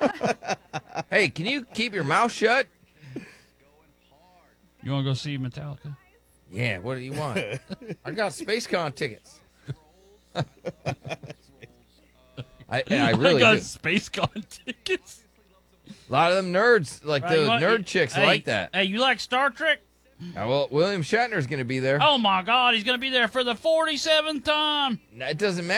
Hey, can you keep your mouth shut? You want to go see Metallica? Yeah, what do you want? I got SpaceCon tickets. I really got do. SpaceCon tickets. A lot of them nerds, like Right, the you want- nerd chicks, hey, like that. Hey, you like Star Trek? Well, William Shatner's going to be there. Oh my God, he's gonna be there for the 47th time. It doesn't matter.